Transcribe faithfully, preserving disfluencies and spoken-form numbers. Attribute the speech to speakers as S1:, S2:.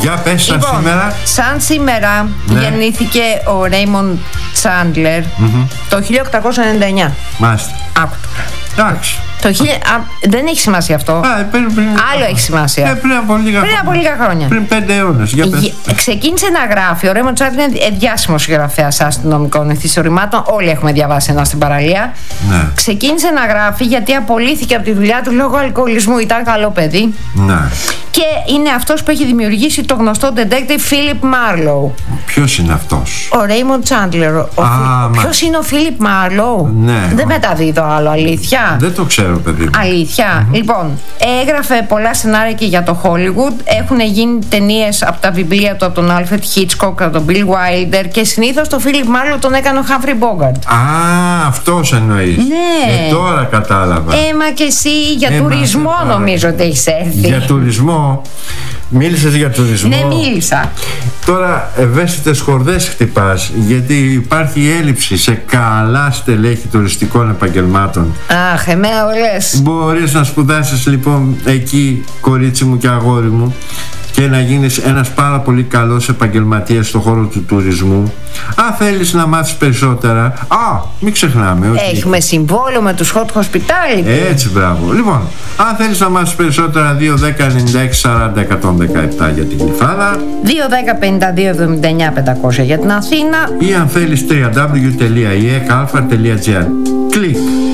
S1: Για πες σαν
S2: Λοιπόν,
S1: σήμερα.
S2: σαν σήμερα
S1: Ναι.
S2: γεννήθηκε ο Raymond Chandler
S1: Mm-hmm.
S2: το χίλια οκτακόσια ενενήντα εννιά.
S1: Μάλιστα.
S2: Άκου.
S1: Εντάξει.
S2: Το χίλια... Α, δεν έχει σημασία αυτό.
S1: Α, πριν, πριν,
S2: Άλλο έχει σημασία.
S1: Ε, πριν από λίγα
S2: Πριν από
S1: χρόνια.
S2: λίγα χρόνια.
S1: Πριν πέντε αιώνες. Για πες.
S2: Γε- Ξεκίνησε να γράφει. Ο Raymond Chandler είναι διάσημο συγγραφέα αστυνομικών ευθυσιορρημάτων. Όλοι έχουμε διαβάσει ένα στην παραλία.
S1: Ναι.
S2: Ξεκίνησε να γράφει γιατί απολύθηκε από τη δουλειά του λόγω αλκοολισμού. Ήταν καλό παιδί.
S1: Ναι.
S2: Και είναι αυτός που έχει δημιουργήσει το γνωστό detective Philip Marlowe.
S1: Ποιος είναι αυτός?
S2: Ο Raymond Chandler. Ο
S1: Α,
S2: Phil-
S1: μα-
S2: Ποιος είναι ο Philip Marlowe?
S1: Ναι.
S2: Δεν μεταδίδω άλλο, αλήθεια.
S1: Δεν το ξέρω, παιδί μου.
S2: Αλήθεια. Λοιπόν, έγραφε πολλά σενάρια και για το Hollywood. Έχουν γίνει ταινίες από τα βιβλία του από τον Alfred Hitchcock, από τον Bill Wilder και συνήθως το Philip Marlowe τον έκανε ο Humphrey Bogart.
S1: Α, αυτός εννοείς.
S2: Ναι.
S1: Ε, τώρα κατάλαβα.
S2: Έμα και εσύ για
S1: Ε,
S2: τουρισμό
S1: μα, σε
S2: νομίζω ότι έχεις έρθει.
S1: Για τουρισμό. Μίλησες για τουρισμό.
S2: Ναι, μίλησα.
S1: Τώρα ευαίσθητες χορδές χτυπάς, γιατί υπάρχει έλλειψη σε καλά στελέχη τουριστικών επαγγελμάτων.
S2: Αχ, εμένα όλες.
S1: Μπορείς να σπουδάσεις λοιπόν εκεί, κορίτσι μου και αγόρι μου, και να γίνεις ένας πάρα πολύ καλός επαγγελματίας στον χώρο του τουρισμού. Αν θέλεις να μάθεις περισσότερα, α, μην ξεχνάμε ότι
S2: Έχουμε συμβόλαιο με τους hot hospitality.
S1: έτσι, μπράβο. Λοιπόν, αν θέλεις να μάθεις περισσότερα, δύο δέκα ενενήντα έξι σαράντα εκατόν δεκαεπτά για την Γλυφάδα,
S2: δύο δέκα πενήντα δύο εβδομήντα εννιά πεντακόσια για την Αθήνα.
S1: ή αν θέλεις double-u double-u double-u τελεία ι ε κ α τελεία τζι άρ. Κλικ.